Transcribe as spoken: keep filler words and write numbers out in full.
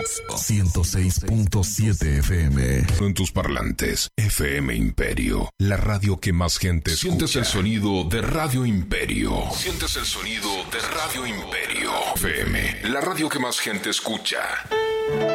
ciento seis punto siete F M. En tus parlantes, F M Imperio, la radio que más gente escucha. Sientes el sonido de Radio Imperio. Sientes el sonido de Radio Imperio. F M, la radio que más gente escucha.